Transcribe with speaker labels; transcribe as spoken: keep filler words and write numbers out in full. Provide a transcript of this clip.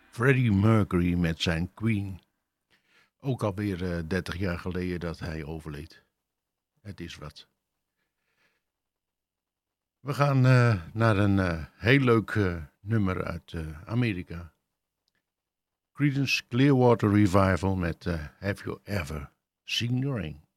Speaker 1: Freddie Mercury met zijn Queen. Ook alweer uh, dertig jaar geleden dat hij overleed. Het is wat. We gaan uh, naar een uh, heel leuk uh, nummer uit uh, Amerika. Creedence Clearwater Revival met uh, Have You Ever Seen the Rain?